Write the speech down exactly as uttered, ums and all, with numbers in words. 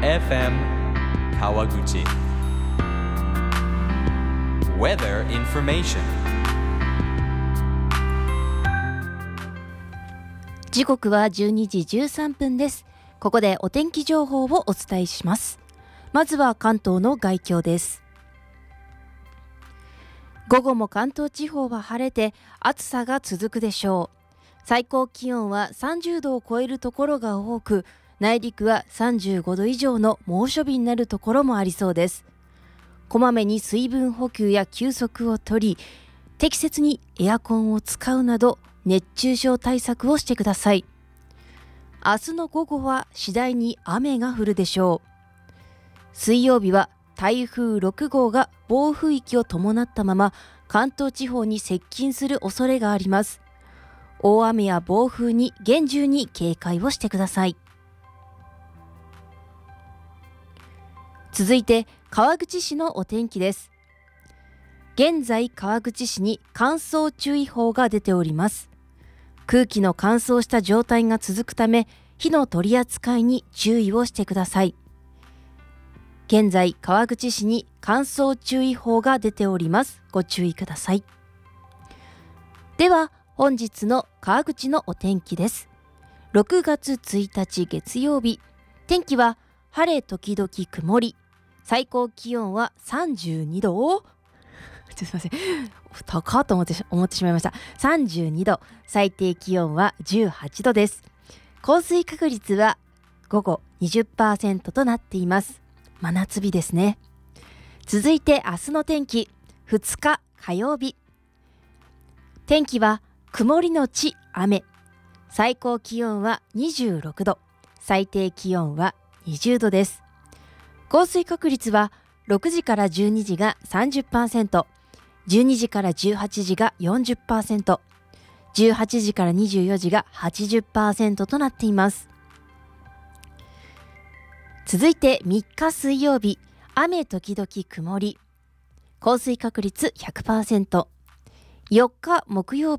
エフエム 川口 Weather Information。 時刻はじゅうにじじゅうさんぷんです。ここでお天気情報をお伝えします。まずは関東の概況です。午後も関東地方は晴れて暑さが続くでしょう。最高気温はさんじゅうどを超えるところが多く、内陸はさんじゅうごど以上の猛暑日になるところもありそうです。こまめに水分補給や休息をとり、適切にエアコンを使うなど熱中症対策をしてください。明日の午後は次第に雨が降るでしょう。水曜日は台風ろくごうが暴風域を伴ったまま関東地方に接近する恐れがあります。大雨や暴風に厳重に警戒をしてください。続いて川口市のお天気です。現在川口市に乾燥注意報が出ております。空気の乾燥した状態が続くため、火の取り扱いに注意をしてください。現在川口市に乾燥注意報が出ております。ご注意ください。では本日の川口のお天気です。ろくがつついたち月曜日、天気は晴れ時々曇り、最高気温はさんじゅうにどをちょっとすいません、高っと思って思ってしまいました。さんじゅうにど、最低気温はじゅうはちどです。降水確率は午後 にじゅっパーセント となっています。真夏日ですね。続いて明日の天気、ふつか火曜日、天気は曇りのち雨、最高気温はにじゅうろくど、最低気温はにじゅうどです。降水確率はろくじからじゅうにじが さんじゅっパーセント、じゅうにじからじゅうはちじが よんじゅっパーセント、じゅうはちじからにじゅうよじが はちじゅっパーセント となっています。続いてみっか水曜日、雨時々曇り、降水確率 ひゃくパーセント。よっか木曜